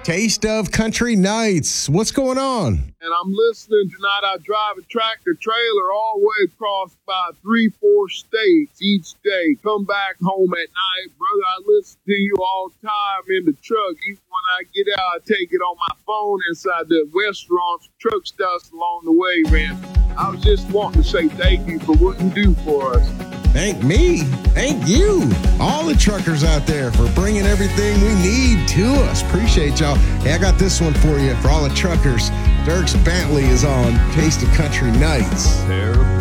Taste of Country Nights. What's going on? And I'm listening tonight. I drive a tractor trailer all the way across about 3-4 states each day. Come back home at night, brother. I listen to you all the time in the truck. Even when I get out, I take it on my phone inside the restaurants, truck stops along the way, man. I was just wanting to say thank you for what you do for us. Thank me. Thank you. All the truckers out there for bringing everything we need to us. Appreciate y'all. Hey, I got this one for you for all the truckers. Dierks Bentley is on Taste of Country Nights.